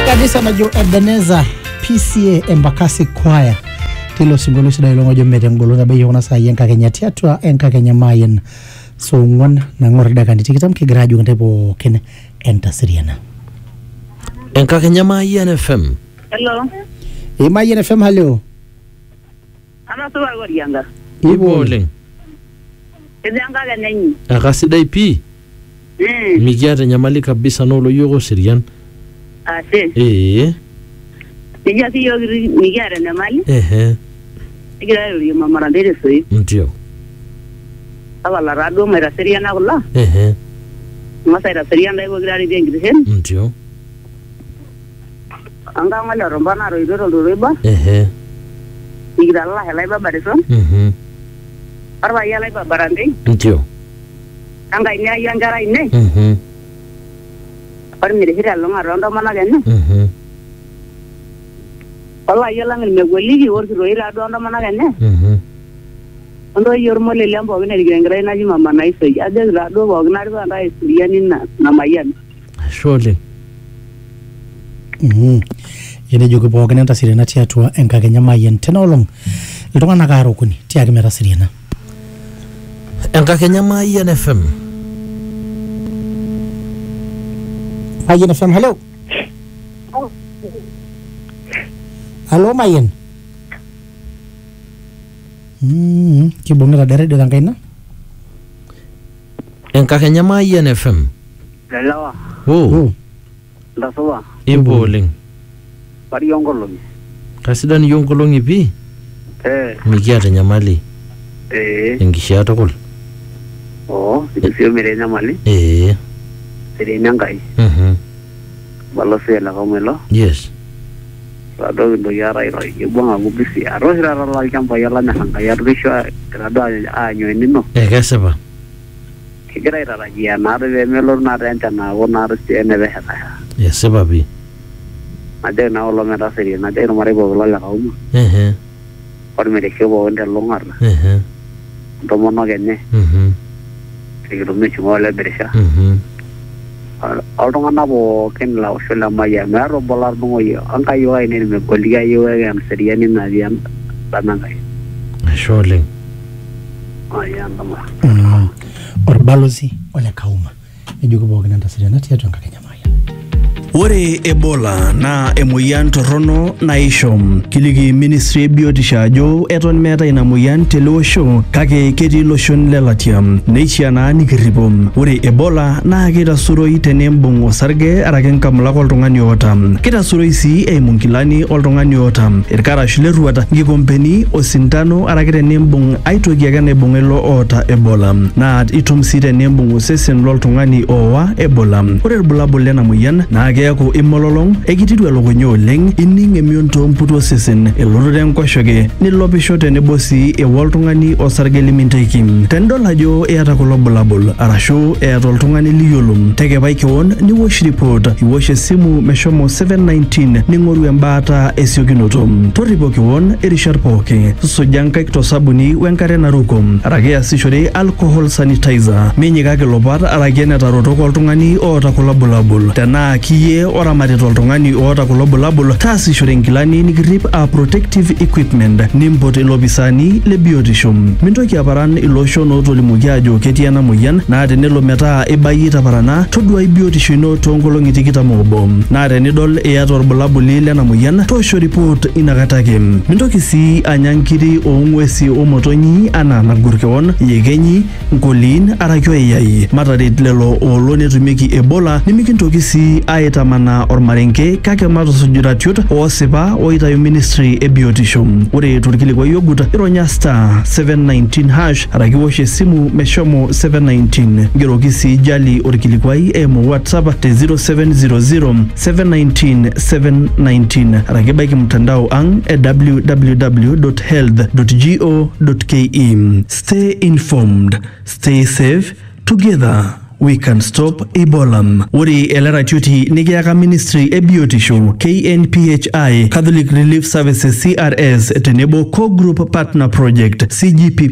Kanisa na Jo Ebenezer PCA Embakasi Choir tilo singolo sida ilongo jo mete ngolonga be yona sa yenka Kenya tiatwa enka Kenya mayen so ngwan na ngorda kan tikitam ke gradu ngate bo ken enta siriana enka Kenya mayen FM. Hello. Mayen FM hello. Ana suwa gorianga. Iboleng. Ezanga ganenyi. Akasidai pi. Migiata nyamali kabisa nolo yugo sirian. Ase. Nija si yogi migiara nyamali. Igira yo mama ndere soi. Ndio. Awala rado mera siriana kula. Masa ira siriana ego grari dengi hen. Ndio. Anga ngala rombana ro idoro roiba. Igira Allah helai baba deson. Arba yalai baba barande. Ndio. Anga ini ayangara ini. Par mere hira longa ronda mana genne. Allah yalang me goligi or roira ronda mana genne. Ondo yormole lembo gene digengra na jima mana iso ade rado bognar ba rai suriani na mayan. Surely. Yene jogo bogene ta sirena tiatwa enka Kenya mayen tenolong. Iltonga na karo kuni tiage mera sirena. Enka Kenya mayen FM. Mayen FM hello. Hello Mayen. Kibongera dere de tangkaina. Enka Kenya mayen FM. Lalawa. Oh. Ndasowa. Iboleng. Pari yongolongi. Kasidan yongolongi pi. Migiata nyamali. Engishiata kul. Oh, itu mere nyamali. Sire nyangai. Balo sela komelo. Yes. Rado do yara iro ibonga gubisi aro hirara la kampa yala na hanga yar bisho rado anyo nino. Kasaba. Kigira ira ya na de melor na renta na wona resti ene be hata. Yes sababi. Ade na olo mera sire na de mare bo la kauma. Por mere ke bo ndel longar. Do mono genne. Kiro me chumo le beresha. Altonga na bo ken la osela maya mero bolar bongo yo anka yo ai ne me goliga yo am seriani na diam tanangai. Surely. Aya ndama. Or balozi ole kauma. Ejugo bogene ta sirena tiatwa enka Kenya mayen. Ore Ebola na emoyian torrono naishom kiliki Ministry e Biotisho ajo eton meeta ina moyian tele osho kake ketii loshon lelatia neishiaa naa nikirripo. Ore Ebola naa kitasuroi tenembung osarge araki nkamulak oltung'ani oota. Kitasuroi sii eimu nkilani oltung'ani oota, irkarash lerruat, nkikompeni, osintano araki tenembung aitoki ake naibung'a ilo oota Ebola. Naa itum sii tenembung osesen loltung'ani oowa Ebola. Ore irbulabul lena moyian naa keeku imololong, ekititu elukunya oleng, ining emion toomputu osesen, elototo enkoshoke, nilopisho tenebo sii ewa oltung'ani osarge liminteiki. Tenidol ajo eeta kulo bulabul arashu eeta oltung'ani liyiolo, tekepai keon niwosh report, iwosh esimu meshomo 719 ning'oru embaata esiokinoto. Torripo keon irishat pooki, suja nkaik tosabuni wenkare naruko, araki easishore alcohol sanitizer, minyikaki lopat araki enetarotok oltung'ani oota kulo bulabul. Tenaa kiyie oramatita oltung'ani oota kulo bulabul, taasishore nkilani nikirrip a protective equipment, nimpot ilopisani le biotisho. Mintoki aparan iloshon ootolimuoki ajo ketii ena moyian, naa tenelo metaa ibayie taparana, toduai biotisho ino toonkolong'i 21. Naa tenidol iyata orbulabuli lena moyian, toosho report inakata ake. Mintoki sii anya nkiri oong'uesi omotonyi anaa nagur keon, yekenyi, nkoliin araki oeyai. Mataret lelo oolo netumieki Ebola, nimikintoki sii aitamanaa ormarenke kake matusuj iratiot oosipa oitayu Ministry e Biotisho. Ore torkilikwai ogut ironya *719# araki wosh esimu meshomo 719. Ngeroki sii jali orkilikwai eimu WhatsApp te 0700 719 719 araki baiki mtandao ang e www.health.go.ke. Stay informed, stay safe, together we can stop Ebola. Ore eleratioti nikiaka Ministry e Biotisho, KNPHI, Catholic Relief Services CRS tenebo Co-Group Partner Project CGP